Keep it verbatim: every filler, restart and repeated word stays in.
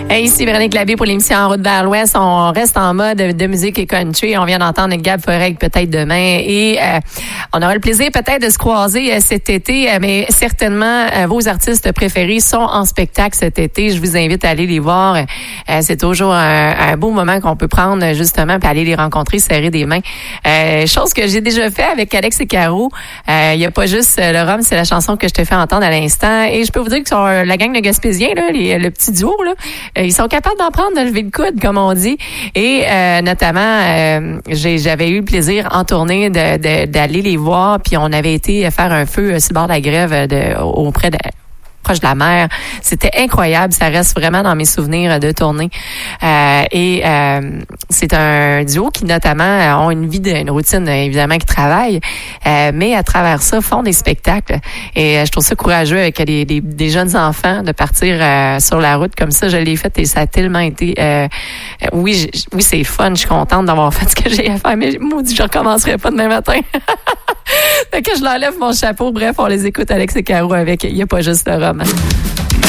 Hey, ici Véronique Labbé pour l'émission En route vers l'Ouest. On reste en mode de musique et country. On vient d'entendre Gab Forel peut-être demain. Et euh, on aura le plaisir peut-être de se croiser euh, cet été. Euh, mais certainement, euh, vos artistes préférés sont en spectacle cet été. Je vous invite à aller les voir. Euh, c'est toujours un, un beau moment qu'on peut prendre justement puis aller les rencontrer, serrer des mains. Euh, chose que j'ai déjà fait avec Alex et Caro. Il euh, n'y a pas juste euh, le rhum, c'est la chanson que je te fais entendre à l'instant. Et je peux vous dire que sur euh, la gang de Gaspésiens, là, les, le petit duo, là, ils sont capables d'en prendre, de lever le coude, comme on dit. Et euh, notamment, euh, j'ai, j'avais eu le plaisir en tournée de, de, d'aller les voir. Puis on avait été faire un feu sur le bord de la grève de, auprès de... proche de la mer. C'était incroyable. Ça reste vraiment dans mes souvenirs de tournée. Euh, et euh, c'est un duo qui, notamment, ont une vie, de, une routine, évidemment, qui travaille, euh, mais à travers ça, font des spectacles. Et euh, je trouve ça courageux avec les, les, des jeunes enfants de partir euh, sur la route comme ça. Je l'ai fait et ça a tellement été... Euh, oui, j- oui, c'est fun. Je suis contente d'avoir fait ce que j'ai à faire, mais maudit, je recommencerai pas demain matin. Fait que je leur lève mon chapeau. Bref, on les écoute, Alex et Caro, avec « Il n'y a pas juste le roman ».